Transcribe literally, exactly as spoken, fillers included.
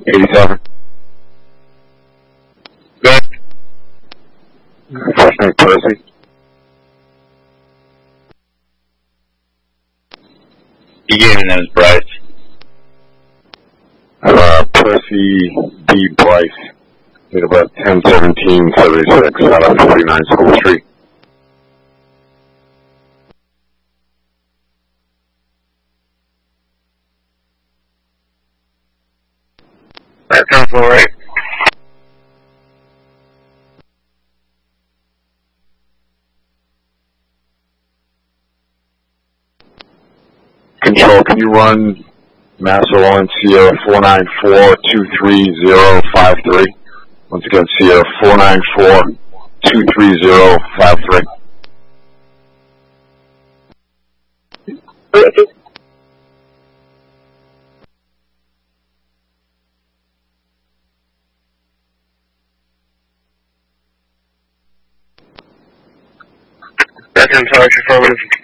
eighty-seven. Good. First name Percy. You gave me name's Bryce. Uh, Percy B. Bryce. Date of birth ten seventeen seventy-six out of forty-nine School Street. That sounds all right. Control, can you run Master Lawrence Sierra four nine four two three zero five three? Once again, Sierra four nine four two three zero five three. That's in charge, affirmative.